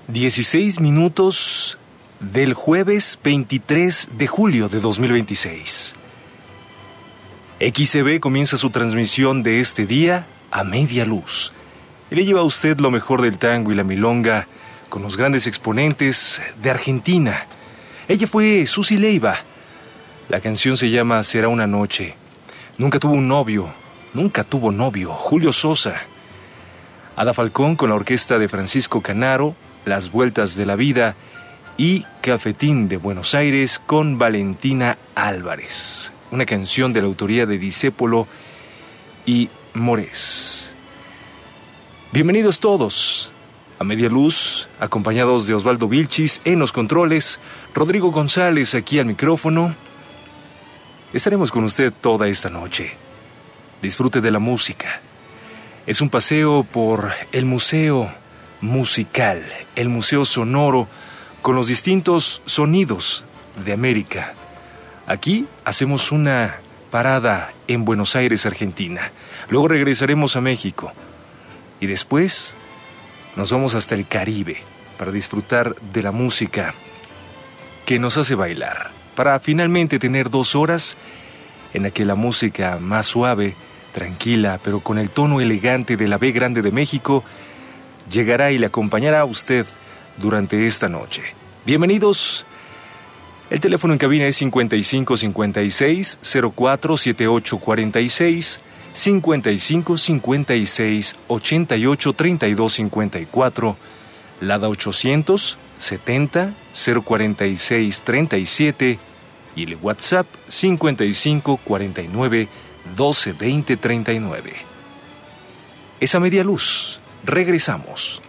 16 minutos del jueves 23 de julio de 2026. XCB comienza su transmisión de este día a media luz. Y le lleva a usted lo mejor del tango y la milonga con los grandes exponentes de Argentina. Ella fue Susi Leiva. La canción se llama Será una noche. Nunca tuvo novio, Julio Sosa. Ada Falcón con la orquesta de Francisco Canaro, Las Vueltas de la Vida, y Cafetín de Buenos Aires con Valentina Álvarez, una canción de la autoría de Discépolo y Morés. Bienvenidos todos a Media Luz, acompañados de Osvaldo Vilchis en los controles, Rodrigo González aquí al micrófono. Estaremos con usted toda esta noche. Disfrute de la música. Es un paseo por el museo musical, el museo sonoro, con los distintos sonidos de América. Aquí hacemos una parada en Buenos Aires, Argentina. Luego regresaremos a México. Y después nos vamos hasta el Caribe para disfrutar de la música que nos hace bailar. Para finalmente tener 2 horas en la que la música más suave, tranquila, pero con el tono elegante de la B Grande de México, llegará y le acompañará a usted durante esta noche. Bienvenidos. El teléfono en cabina es 5556 04 78 46, 5556 88 32 54, Lada 800 70 046 37 y el WhatsApp 55 49 12 20 39. Esa media luz. Regresamos.